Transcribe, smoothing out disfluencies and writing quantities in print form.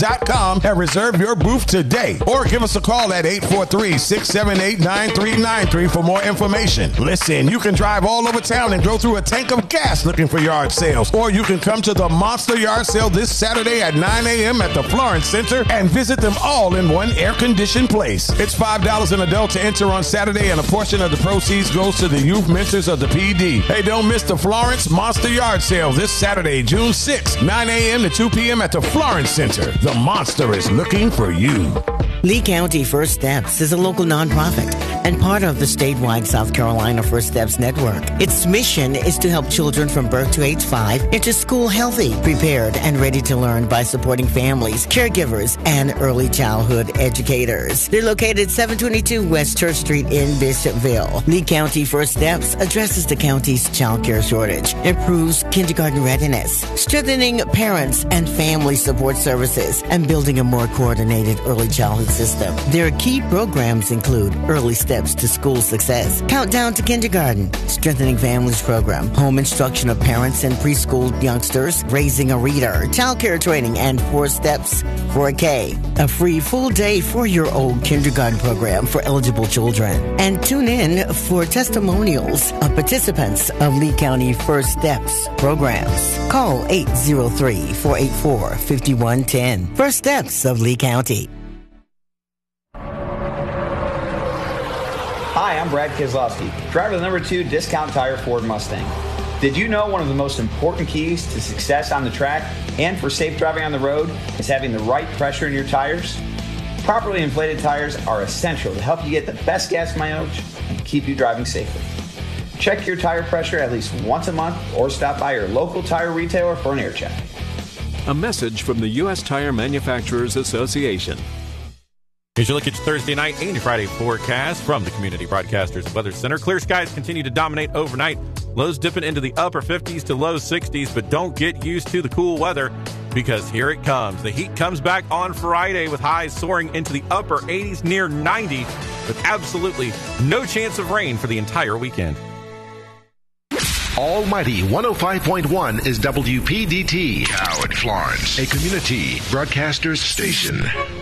and reserve your booth today. Or give us a call at 843-678-9393 for more information. Listen, you can drive all over town and go through a tank of gas looking for yard sales. Or you can come to the Monster Yard Sale this Saturday at 9 a.m. at the Florence Center and visit them all in one air-conditioned place. It's $5 an adult to enter on Saturday, and a portion of the proceeds goes to the youth mentors of the PD. Hey, don't miss the Florence Monster Yard Sale this Saturday, June 6th, 9 a.m. to 2 p.m. at the Florence Center. The Monster is looking for you. Lee County First Steps is a local nonprofit and part of the statewide South Carolina First Steps Network. Its mission is to help children from birth to age 5 into school healthy, prepared, and ready to learn by supporting families, caregivers, and early childhood educators. They're located 722 West Church Street in Bishopville. Lee County First Steps addresses the county's child care shortage, improves kindergarten readiness, strengthening parents and family support services, and building a more coordinated early childhood system. Their key programs include Early Steps to School Success, Countdown to Kindergarten, Strengthening Families Program, Home Instruction of Parents and Preschool Youngsters, Raising a Reader, Child Care Training, and 4 Steps for a K, a free full-day 4-year-old kindergarten program for eligible children. And tune in for testimonials of participants of Lee County First Steps programs. Call 803-484-5110. First Steps of Lee County. Hi, I'm Brad Keselowski, driver of the number 2 Discount Tire Ford Mustang. Did you know one of the most important keys to success on the track and for safe driving on the road is having the right pressure in your tires? Properly inflated tires are essential to help you get the best gas mileage and keep you driving safely. Check your tire pressure at least once a month or stop by your local tire retailer for an air check. A message from the U.S. Tire Manufacturers Association. Here's your look at your Thursday night and your Friday forecast from the Community Broadcasters Weather Center. Clear skies continue to dominate overnight. Lows dipping into the upper 50s to low 60s, but don't get used to the cool weather because here it comes. The heat comes back on Friday with highs soaring into the upper 80s, near 90, with absolutely no chance of rain for the entire weekend. Almighty 105.1 is WPDT, Coward, Florence, a community broadcasters station.